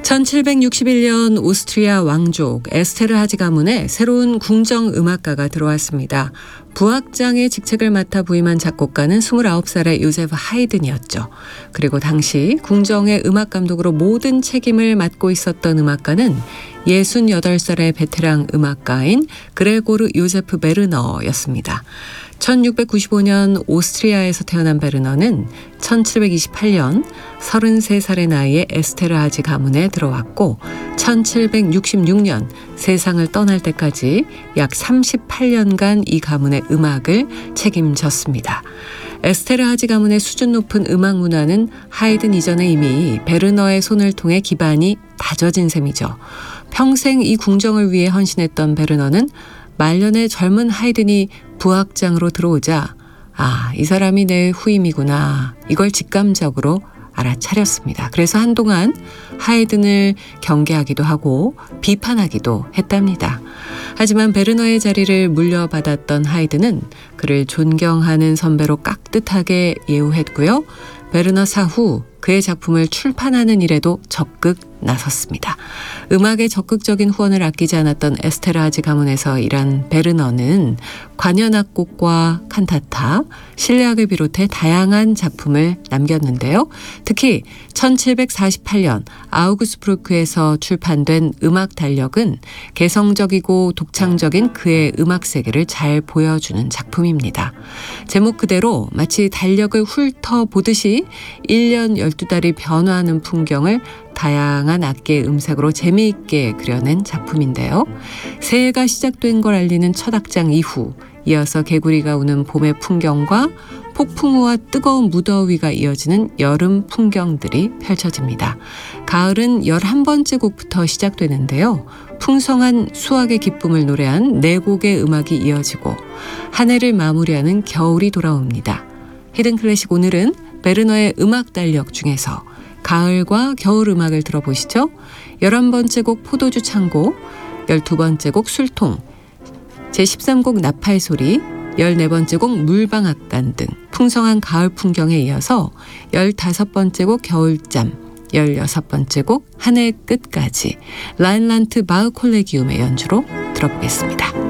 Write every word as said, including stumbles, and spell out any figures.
천칠백육십일 년 오스트리아 왕족 에스테르 하지 가문에 새로운 궁정 음악가가 들어왔습니다. 부악장의 직책을 맡아 부임한 작곡가는 스물아홉 살의 요세프 하이든이었죠. 그리고 당시 궁정의 음악 감독으로 모든 책임을 맡고 있었던 음악가는 예순여덟 살의 베테랑 음악가인 그레고르 요세프 베르너였습니다. 천육백구십오 년 오스트리아에서 태어난 베르너는 천칠백이십팔 년 서른세 살의 나이에 에스테르 하지 가문에 들어왔고 천칠백육십육 년 세상을 떠날 때까지 약 삼십팔 년간 이 가문의 음악을 책임졌습니다. 에스테르 하지 가문의 수준 높은 음악 문화는 하이든 이전에 이미 베르너의 손을 통해 기반이 다져진 셈이죠. 평생 이 궁정을 위해 헌신했던 베르너는 말년에 젊은 하이든이 부악장으로 들어오자 아, 이 사람이 내 후임이구나. 이걸 직감적으로 알아차렸습니다. 그래서 한동안 하이든을 경계하기도 하고 비판하기도 했답니다. 하지만 베르너의 자리를 물려받았던 하이든은 그를 존경하는 선배로 깍듯하게 예우했고요. 베르너 사후 그의 작품을 출판하는 일에도 적극 나섰습니다. 음악에 적극적인 후원을 아끼지 않았던 에스테르 하지 가문에서 일한 베르너는 관현악곡과 칸타타, 실내악을 비롯해 다양한 작품을 남겼는데요. 특히 천칠백사십팔 년 아우구스부르크에서 출판된 음악 달력은 개성적이고 독창적인 그의 음악 세계를 잘 보여주는 작품입니다. 제목 그대로 마치 달력을 훑어보듯이 일 년 열두 달이 변화하는 풍경을 다양한 악기의 음색으로 재미있게 그려낸 작품인데요. 새해가 시작된 걸 알리는 첫 악장 이후 이어서 개구리가 우는 봄의 풍경과 폭풍우와 뜨거운 무더위가 이어지는 여름 풍경들이 펼쳐집니다. 가을은 열한 번째 곡부터 시작되는데요. 풍성한 수확의 기쁨을 노래한 네 곡의 음악이 이어지고 한 해를 마무리하는 겨울이 돌아옵니다. 히든 클래식 오늘은 베르너의 음악 달력 중에서 가을과 겨울 음악을 들어보시죠. 열한 번째 곡 포도주 창고, 열두 번째 곡 술통, 제십삼 곡 나팔 소리, 열네 번째 곡 물방앗간 등 풍성한 가을 풍경에 이어서 열다섯 번째 곡 겨울잠, 열여섯 번째 곡 한 해 끝까지 라인란트 바흐 콜레기움의 연주로 들어보겠습니다.